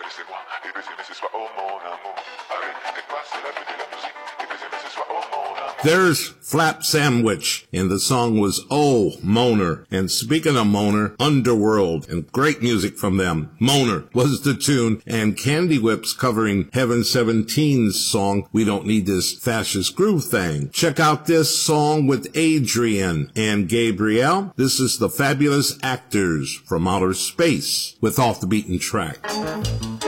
laissez-moi, et baiser, mais ce soit oh mon amour. Allez, et toi, c'est la vie de la musique, et baiser, mais ce soit oh mon amour. There's Flap Sandwich, and the song was Oh, Moaner. And speaking of Moaner, Underworld, and great music from them. Moaner was the tune, and Candy Whips covering Heaven 17's song, We Don't Need This Fascist Groove Thing. Check out this song with Adrian and Gabrielle. This is the Fabulous Actors from Outer Space with Off the Beaten Track.